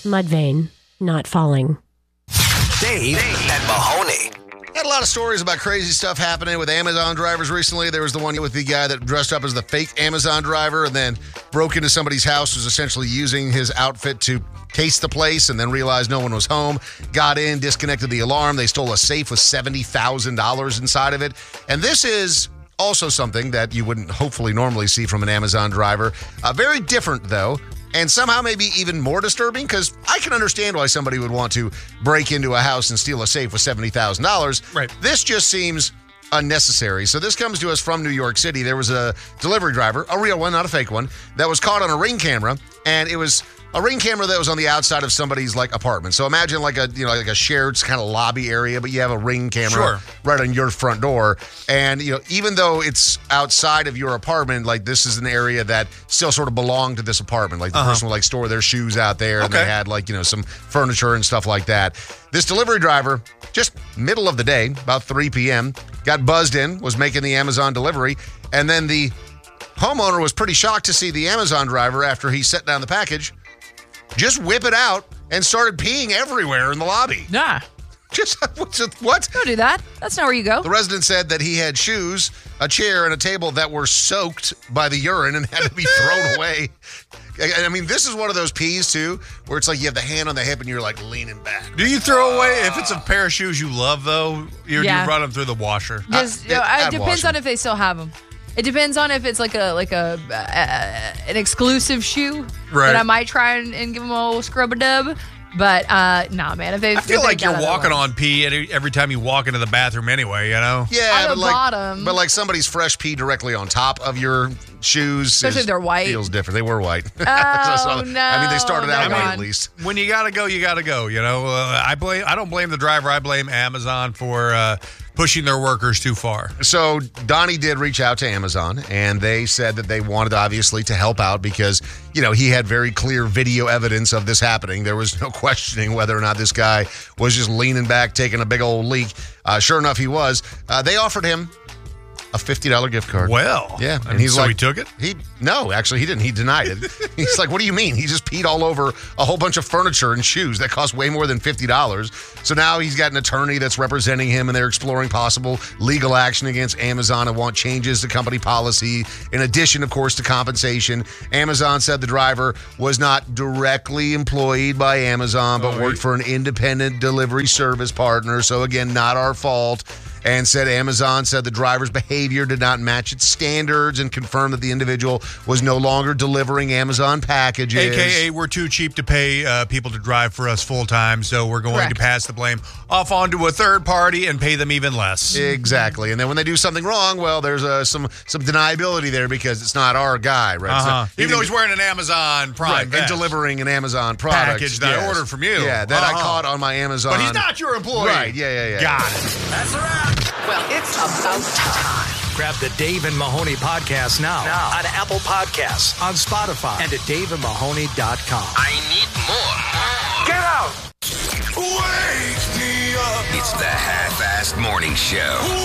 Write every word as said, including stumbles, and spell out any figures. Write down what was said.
Mudvayne not falling. Dave, Dave and Mahoney. Had a lot of stories about crazy stuff happening with Amazon drivers recently. There was the one with the guy that dressed up as the fake Amazon driver and then broke into somebody's house, was essentially using his outfit to case the place and then realized no one was home. Got in, disconnected the alarm. They stole a safe with seventy thousand dollars inside of it. And this is also something that you wouldn't hopefully normally see from an Amazon driver. Uh, very different, though. And somehow maybe even more disturbing, because I can understand why somebody would want to break into a house and steal a safe with seventy thousand dollars. Right. This just seems unnecessary. So this comes to us from New York City. There was a delivery driver, a real one, not a fake one, that was caught on a Ring camera, and it was a Ring camera that was on the outside of somebody's like apartment. So imagine like a you know like a shared kind of lobby area, but you have a Ring camera Sure. right on your front door. And you know even though it's outside of your apartment, like this is an area that still sort of belonged to this apartment. Like the Uh-huh. person would like store their shoes out there, and Okay. they had like you know some furniture and stuff like that. This delivery driver, just middle of the day, about three p.m., got buzzed in, was making the Amazon delivery, and then the homeowner was pretty shocked to see the Amazon driver, after he set down the package, just whip it out and started peeing everywhere in the lobby. Nah, Just what? don't do that. That's not where you go. The resident said that he had shoes, a chair, and a table that were soaked by the urine and had to be thrown away. I I mean, this is one of those pees, too, where it's like you have the hand on the hip and you're like leaning back. Do you throw away, if it's a pair of shoes you love, though, you, Yeah. you run them through the washer? Just, Uh, you know, it- it I'd depends wash on 'em. if they still have them. It depends on if it's like a like a uh, an exclusive shoe Right. that I might try and, and give them a little scrub a dub. But uh, nah, man. If they, I feel if they like got you're other walking ones. on pee every, every time you walk into the bathroom anyway, you know? Yeah, On the but like, bottom. but like somebody's fresh pee directly on top of your shoes, Especially is- if they're white. feels different. They were white. Oh, I mean, they no, started out never white mind. at least. When you gotta go, you gotta go. You know, uh, I blame. I don't blame the driver. I blame Amazon for uh, pushing their workers too far. So Donnie did reach out to Amazon, and they said that they wanted, obviously, to help out because, you know, he had very clear video evidence of this happening. There was no questioning whether or not this guy was just leaning back, taking a big old leak. Uh, sure enough, he was. Uh, they offered him a fifty dollars gift card. Well, Yeah, and, and he's so like, he took it. He no, actually, he didn't. He denied it. He's like, "What do you mean? He just peed all over a whole bunch of furniture and shoes that cost way more than fifty dollars." So now he's got an attorney that's representing him, and they're exploring possible legal action against Amazon and want changes to company policy. In addition, of course, to compensation, Amazon said the driver was not directly employed by Amazon, but Oh, worked he- for an independent delivery service partner. So again, not our fault. And said Amazon said the driver's behavior did not match its standards and confirmed that the individual was no longer delivering Amazon packages. A K A, we're too cheap to pay uh, people to drive for us full time, so we're going Correct. to pass the blame off onto a third party and pay them even less. Exactly. And then when they do something wrong, well, there's uh, some some deniability there because it's not our guy, right? Uh-huh. So he Even though didn't- he's wearing an Amazon Prime right, and vest. delivering an Amazon product. Package that I yes. ordered from you. Yeah, that I Uh-huh. caught on my Amazon. But he's not your employee. Right, yeah, yeah, yeah. Got it. That's a wrap. Well, it's about time. Grab the Dave and Mahoney podcast now, now. on Apple Podcasts, on Spotify, and at dave and mahoney dot com. I need more. Get out. Wake me up. It's the half-assed morning show.